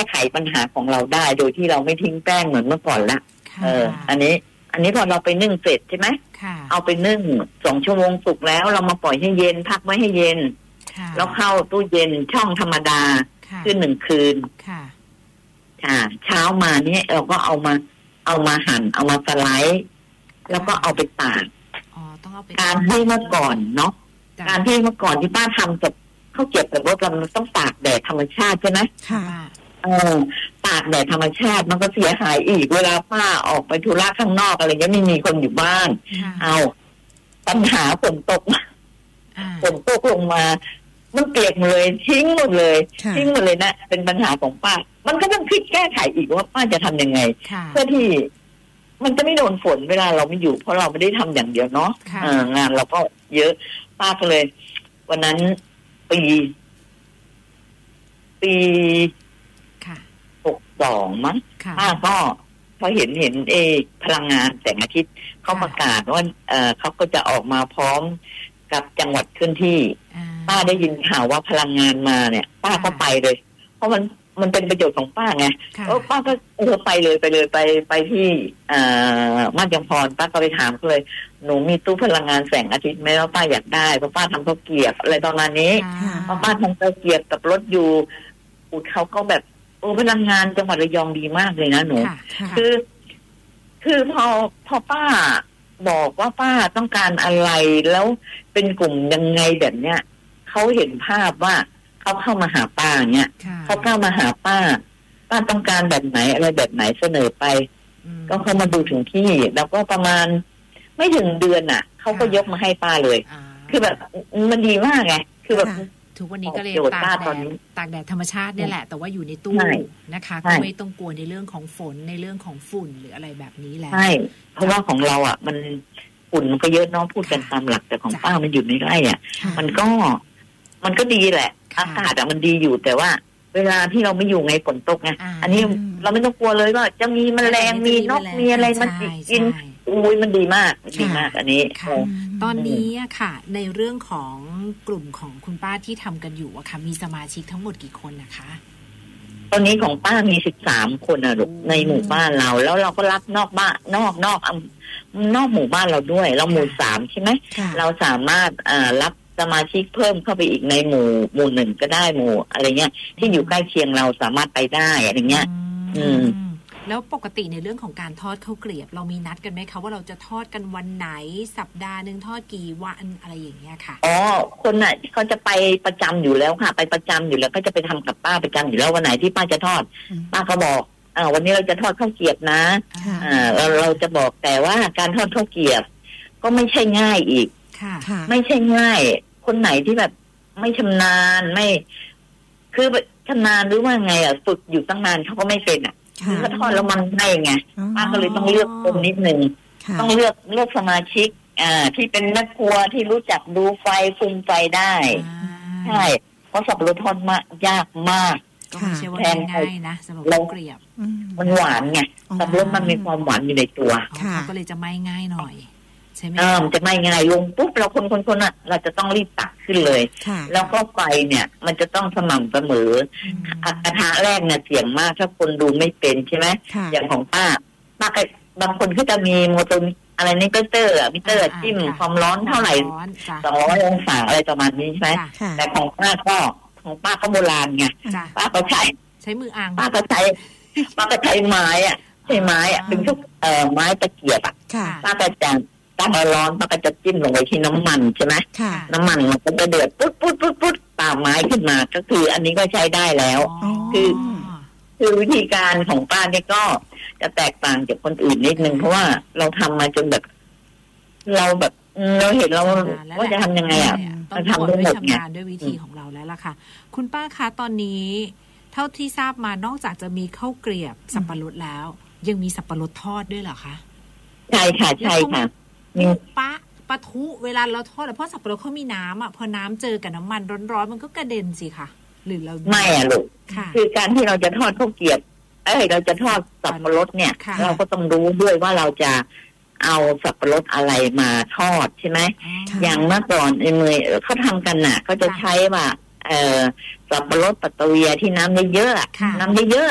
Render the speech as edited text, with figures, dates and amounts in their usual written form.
ไขปัญหาของเราได้โดยที่เราไม่ทิ้งแป้งเหมือนเมื่อก่อนละอันนี้พอเราไปนึ่งเสร็จใช่ไหมเอาไปนึ่ง2 ชั่วโมงสุกแล้วเรามาปล่อยให้เย็นพักไว้ให้เย็นแล้วเข้าตู้เย็นช่องธรรมดาขึ้น1 คืนเช้ามาเนี่ยเราก็เอามาหั่นเอามาสไลด์แล้วก็เอาไปตากการที่เมื่อก่อนเนาะการที่เมื่อก่อนที่ป้าทำกับข้าวเกรี๊ยวกับรสเราต้องตากแดดธรรมชาติใช่ไหมตากแดดธรรมชาติมันก็เสียหายอีกเวลาป้าออกไปธุระข้างนอกอะไรเงี้ยไม่มีคนอยู่บ้านเอาปัญหาฝนตกลงมามันเปียกเลยทิ้งหมดเลยนะเป็นปัญหาของป้ามันก็ต้องคิดแก้ไขอีกว่าป้าจะทำยังไงเพื่อที่มันจะไม่โดนฝนเวลาเราไม่อยู่เพราะเราไม่ได้ทำอย่างเดียวเนาะงานเราก็เยอะป้าก็เลยวันนั้นปี62มั้งป้าก็พอเห็นพลังงานแสงอาทิตย์เขาประกาศว่าเขาก็จะออกมาพร้อมกับจังหวัดเคลื่อนที่ป้าได้ยินข่าวว่าพลังงานมาเนี่ยป้าก็ไปเลยเพราะมันเป็นประโยชน์ของป้าไงป้าก็ไปเลยไปที่มาดยางพรป้าก็ไปถามเขาเลยหนูมีตู้พลังงานแสงอาทิตย์ไหมแล้วป้าอยากได้เพราะป้าทำข้าวเกรี๊ยวอะไรประมาณนี้เพราะป้าทำข้าวเกรี๊ยวกับรถอยู่เขาก็แบบพลังงานจังหวัดระยองดีมากเลยนะหนูคือพอป้าบอกว่าป้าต้องการอะไรแล้วเป็นกลุ่มยังไงแบบเนี้ยเขาเห็นภาพว่าเขาเข้ามาหาป้าเนี่ยเขาเข้ามาหาป้าต้องการแบบไหนอะไรแบบไหนเสนอไปก็เขามาดูถึงที่แล้วก็ประมาณไม่ถึงเดือนอ่ะเขาก็ยกมาให้ป้าเลยคือแบบมันดีมากไงคือแบบทุกวันนี้ก็เลยตากแดดธรรมชาติเนี่ยแหละแต่ว่าอยู่ในตู้นะคะก็ไม่ต้องกลัวในเรื่องของฝนในเรื่องของฝุ่นหรืออะไรแบบนี้แล้วใช่เพราะว่าของเราอ่ะมันฝุ่นมันก็เยอะน้องพูดกันตามหลักแต่ของป้ามันอยู่ในไร่อ่ะมันก็ดีแหละอากาศมันดีอยู่แต่ว่าเวลาที่เราไม่อยู่ไงฝนตกไงอันนี้เราไม่ต้องกลัวเลยว่าจะมีแมลงมีนกมีอะไรมันกินมันดีมากอันนี้ตอนนี้ค่ะในเรื่องของกลุ่มของคุณป้าที่ทำกันอยู่อะค่ะมีสมาชิกทั้งหมดกี่คนนะคะตอนนี้ของป้ามี13 คนอะลูกในหมู่บ้านเราแล้วเราก็รับนอกบ้านนอกหมู่บ้านเราด้วยเราหมู่3ใช่ไหมเราสามารถรับสมาชิกเพิ่มเข้าไปอีกในหมู่1ก็ได้หมู่อะไรเงี้ยที่อยู่ใกล้เคียงเราสามารถไปได้อะไรเงี้ยแล้วปกติในเรื่องของการทอดข้าวเกรี๊ยวเรามีนัดกันไหมคะว่าเราจะทอดกันวันไหนสัปดาห์นึงทอดกี่วันอะไรอย่างเงี้ยค่ะคนน่ะเขาจะไปประจำอยู่แล้วค่ะไปประจำอยู่แล้วก็จะไปทำกับป้าประจำอยู่แล้ววันไหนที่ป้าจะทอดป้าก็บอกวันนี้เราจะทอดข้าวเกรี๊ยวนะเราจะบอกแต่ว่าการทอดข้าวเกรี๊ยวก็ไม่ใช่ง่ายอีกไม่ใช่ง่ายคนไหนที่แบบไม่ชำนาญไม่คือชำนาญหรือว่าไงฝึกอยู่ตั้งนานเขาก็ไม่เป็นก็ทอดแล้วมันไม่ไงป้าก็เลยต้องเลือกคนนิดนึงต้องเลือกสมาชิกที่เป็นแม่ครัวที่รู้จักดูไฟคุมไฟได้ใช่เพราะสับปะรดทอดยากมากก็ไม่ใช่ว่าง่ายนะสำหรับข้าวเกรี๊ยวมันหวานไงสับปะรดมันมีความหวานอยู่ในตัวก็เลยจะไม่ง่ายหน่อยใช่ไหมจะไม่ง่ายลงปุ๊บเราคนเราจะต้องรีบตักขึ้นเลยแล้วก็ไฟเนี่ยมันจะต้องสม่ำเสมอกระทะแรกเนี่ยเสี่ยงมากถ้าคนดูไม่เป็นใช่ไหมอย่างของป้าบางคนก็จะมีโมโตอะไรนี่มิเตอร์จิ้มความร้อนเท่าไหร่200 องศาอะไรประมาณนี้ใช่ไหมแต่ของป้าก็โบราณไงป้าก็ใช้มืออ่างป้าก็ใช้ไม้เป็นพวกไม้ตะเกียบป้าก็จะตั้งร้อนป้าก็จะจิ้มลงไปที่น้ำมันใช่ไหมน้ำมันมันก็จะเดือดปุ๊ดตามไม้ขึ้นมาก็คืออันนี้ก็ใช้ได้แล้วคือวิธีการของป้าเนี่ยก็จะแตกต่างจากคนอื่นนิดนึงเพราะว่าเราทำมาจนแบบเราเห็นเราว่าจะทำยังไงเราทำด้วยชำนาญด้วยวิธีของเราแล้วล่ะค่ะคุณป้าคะตอนนี้เท่าที่ทราบมานอกจากจะมีข้าวเกรี๊ยวสับปะรดแล้วยังมีสับปะรดทอดด้วยเหรอคะใช่ค่ะมีปะทุเวลาเราทอดเพราะสับปะรดเขามีน้ำพอน้ำเจอกับน้ำมันร้อนๆมันก็กระเด็นสิค่ะหรือเราไม่ลูกคือการที่เราจะทอดข้าวเกรี๊ยวเราจะทอดสับปะรดเนี่ยเราก็ต้องรู้ด้วยว่าเราจะเอาสับปะรดอะไรมาทอดใช่ไหมอย่างเมื่อก่อนมือเขาทำกันน่ะเขาจะใช้ว่าสับปะรดปัตตะเวียที่น้ำเยอะ